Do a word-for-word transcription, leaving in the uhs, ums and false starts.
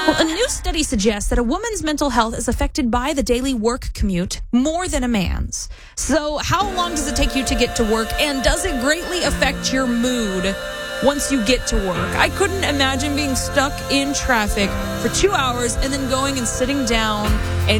Well, a new study suggests that a woman's mental health is affected by the daily work commute more than a man's. So how long does it take you to get to work, and does it greatly affect your mood once you get to work? I couldn't imagine being stuck in traffic for two hours and then going and sitting down and